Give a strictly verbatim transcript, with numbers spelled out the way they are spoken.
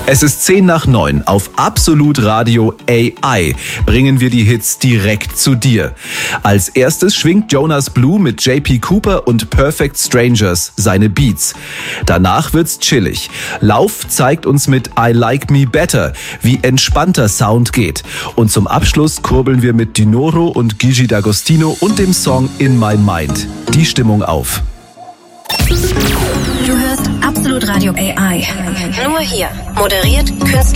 Es ist zehn nach neun. Auf Absolut Radio A I bringen wir die Hits direkt zu dir. Als erstes schwingt Jonas Blue mit J P Cooper und Perfect Strangers seine Beats. Danach wird's chillig. Lauf zeigt uns mit I Like Me Better, wie entspannter Sound geht. Und zum Abschluss kurbeln wir mit Dinoro und Gigi D'Agostino und dem Song In My Mind die Stimmung auf. Du hörst Absolut Radio A I. Nur hier. Moderiert künstlich.